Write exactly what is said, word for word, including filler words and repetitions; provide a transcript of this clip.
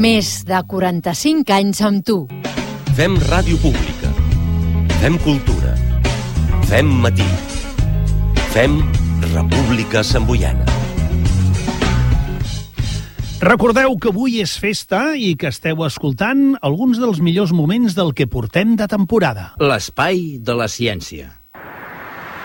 Més de quaranta-cinc anys amb tu. Fem ràdio pública. Fem cultura. Fem matí. Fem República Samboiana. Recordeu que avui és festa i que esteu escoltant alguns dels millors moments del que portem de temporada. L'espai de la ciència.